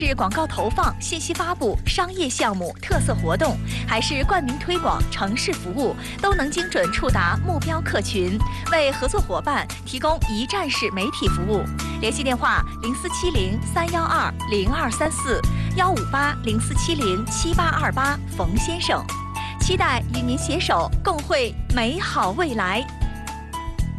是广告投放、信息发布、商业项目、特色活动，还是冠名推广、城市服务，都能精准触达目标客群，为合作伙伴提供一站式媒体服务。联系电话：0470-312-0234，158-0470-7828，冯先生。期待与您携手共绘美好未来。